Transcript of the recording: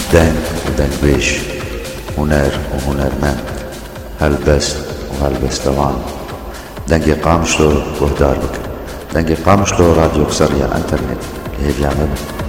دنگ ودنگبيش، هنر وهنرمند، هلبست وهلبستوان. دنگی قامشلو وهدار بك، دنگی قامشلو راديو قصرية الانترنت اللي هي بيعمل